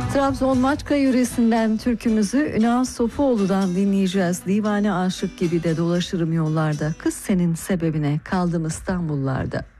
Trabzon Maçka yöresinden türkümüzü Ünal Sofuoğlu'dan dinleyeceğiz. Divane aşık gibi de dolaşırım yollarda. Kız senin sebebine kaldım İstanbullarda.